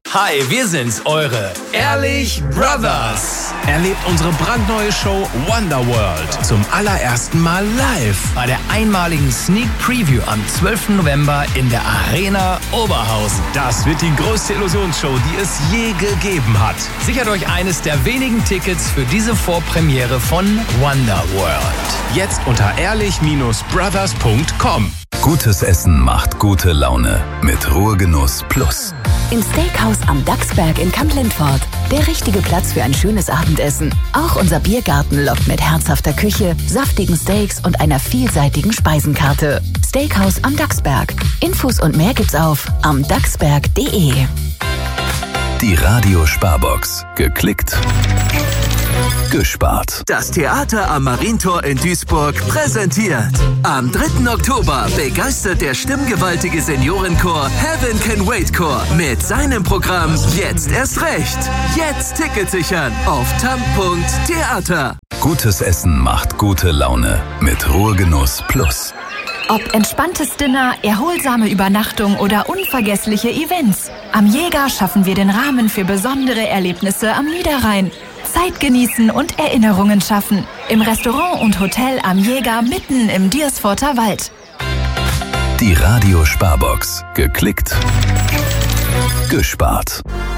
Hi, wir sind's, eure Ehrlich Brothers. Erlebt unsere brandneue Show Wonderworld zum allerersten Mal live bei der einmaligen Sneak Preview am 12. November in der Arena Oberhausen. Das wird die größte Illusionsshow, die es je gegeben hat. Sichert euch eines der wenigen Tickets für diese Vorpremiere von Wonderworld. Jetzt unter ehrlich-brothers.com. Gutes Essen macht gute Laune mit Ruhegenuss Plus. Im Steakhouse am Dachsberg in Kamp-Lindfort. Der richtige Platz für ein schönes Abendessen. Auch unser Biergarten lockt mit herzhafter Küche, saftigen Steaks und einer vielseitigen Speisenkarte. Steakhouse am Dachsberg. Infos und mehr gibt's auf amdachsberg.de. Die Radio Sparbox. Geklickt, gespart. Das Theater am Marientor in Duisburg präsentiert. Am 3. Oktober begeistert der stimmgewaltige Seniorenchor Heaven Can Wait Chor mit seinem Programm Jetzt erst recht. Jetzt Ticket sichern auf tam.theater. Gutes Essen macht gute Laune mit Ruhegenuss Plus. Ob entspanntes Dinner, erholsame Übernachtung oder unvergessliche Events. Am Jäger schaffen wir den Rahmen für besondere Erlebnisse am Niederrhein. Zeit genießen und Erinnerungen schaffen. Im Restaurant und Hotel am Jäger mitten im Diersforter Wald. Die Radio Sparbox. Geklickt, gespart.